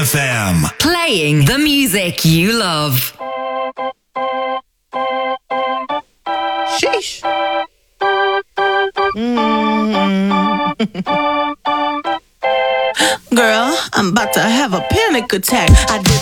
FM. Playing the music you love. Sheesh. Girl, I'm about to have a panic attack. I did